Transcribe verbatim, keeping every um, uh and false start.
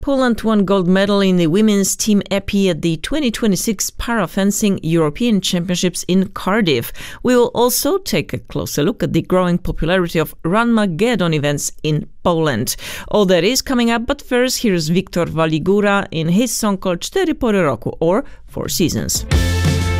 Poland won gold medal in the women's team epi at the twenty twenty-six Parafencing European Championships in Cardiff. We will also take a closer look at the growing popularity of Runmageddon events in Poland. All that is coming up, but first here's Wiktor Waligura in his song called Cztery Pory Roku, or Four Seasons.